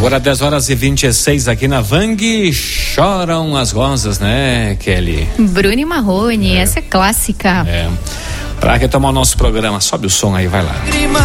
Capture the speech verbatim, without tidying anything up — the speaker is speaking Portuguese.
Agora dez horas e vinte e seis aqui na Vang, choram as rosas, né, Kelly? Bruno e Marrone, é. Essa é clássica. É. Pra retomar o nosso programa, sobe o som aí, vai lá.